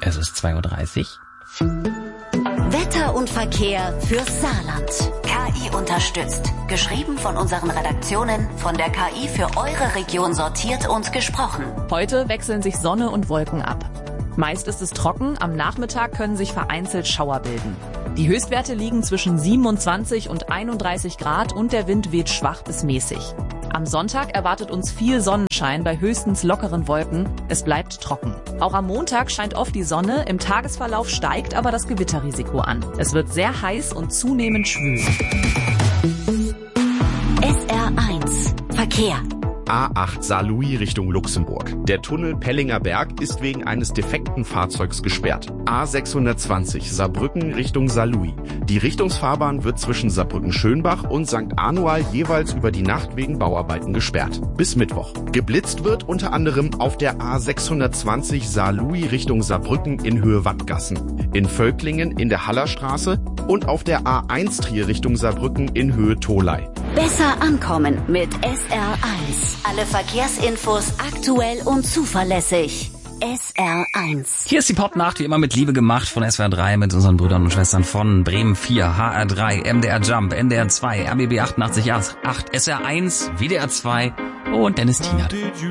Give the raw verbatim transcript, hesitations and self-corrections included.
Es ist zwei Uhr dreißig. Wetter und Verkehr fürs Saarland. K I unterstützt. Geschrieben von unseren Redaktionen, von der K I für eure Region sortiert und gesprochen. Heute wechseln sich Sonne und Wolken ab. Meist ist es trocken, am Nachmittag können sich vereinzelt Schauer bilden. Die Höchstwerte liegen zwischen siebenundzwanzig und einunddreißig Grad und der Wind weht schwach bis mäßig. Am Sonntag erwartet uns viel Sonnenschein bei höchstens lockeren Wolken. Es bleibt trocken. Auch am Montag scheint oft die Sonne, im Tagesverlauf steigt aber das Gewitterrisiko an. Es wird sehr heiß und zunehmend schwül. S R eins Verkehr. A acht Saarlouis Richtung Luxemburg. Der Tunnel Pellinger Berg ist wegen eines defekten Fahrzeugs gesperrt. A sechshundertzwanzig Saarbrücken Richtung Saarlouis. Die Richtungsfahrbahn wird zwischen Saarbrücken-Schönbach und Sankt Anual jeweils über die Nacht wegen Bauarbeiten gesperrt. Bis Mittwoch. Geblitzt wird unter anderem auf der A sechshundertzwanzig Saarlouis Richtung Saarbrücken in Höhe Wattgassen, in Völklingen in der Hallerstraße und auf der A eins Trier Richtung Saarbrücken in Höhe Tholey. Besser ankommen mit S R eins. Alle Verkehrsinfos aktuell und zuverlässig. S R eins. Hier ist die Popnacht, wie immer mit Liebe gemacht von S W R drei mit unseren Brüdern und Schwestern von Bremen vier, H R drei, M D R Jump, N D R zwei, R B B achtundachtzig Komma acht, S R eins, W D R zwei und Dennis Tienert.